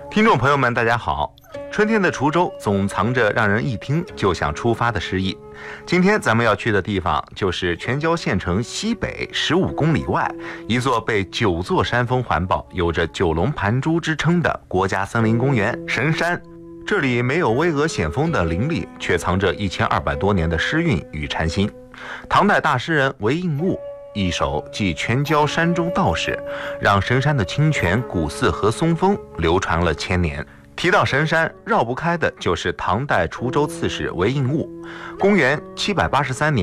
听众朋友们，大家好。春天的滁州总藏着让人一听就想出发的诗意。今天咱们要去的地方就是全椒县城西北15公里外一座被9座山峰环抱、有着九龙盘珠之称的国家森林公园神山。这里没有巍峨险峰的林立，却藏着1200多年的诗韵与禅心。唐代大诗人韦应物一首记全椒山中道士，让神山的清泉、古寺和松风流传了千年。提到神山，绕不开的就是唐代滁州刺史韦应物。公元783年